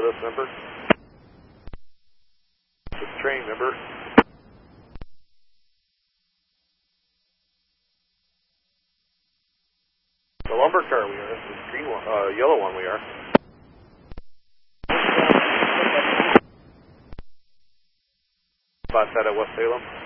this number. This train number. The lumber car we are. This is green one, yellow one we are. Class out at West Salem.